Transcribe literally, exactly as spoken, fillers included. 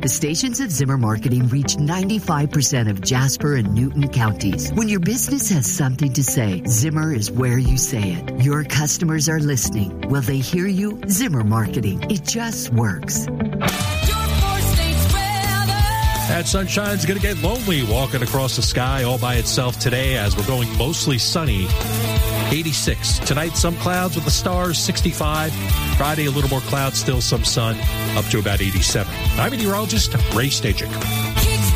The stations of Zimmer Marketing reach ninety-five percent of Jasper and Newton counties. When your business has something to say, Zimmer is where you say it. Your customers are listening. Will they hear you? Zimmer Marketing. It just works. That sunshine's going to get lonely walking across the sky all by itself today as we're going mostly sunny. eighty-six. Tonight, some clouds with the stars, sixty-five. Friday, a little more clouds, still some sun, up to about eighty-seven. I'm meteorologist Ray Stajic.